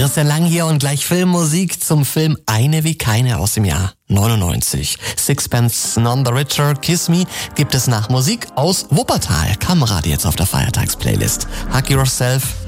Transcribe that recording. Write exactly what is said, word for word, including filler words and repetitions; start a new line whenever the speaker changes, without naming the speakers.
Christian Lang hier und gleich Filmmusik zum Film Eine wie keine aus dem Jahr neunundneunzig. Sixpence None the Richer, Kiss Me gibt es nach Musik aus Wuppertal. Kamera jetzt auf der Feiertagsplaylist. Hug Yourself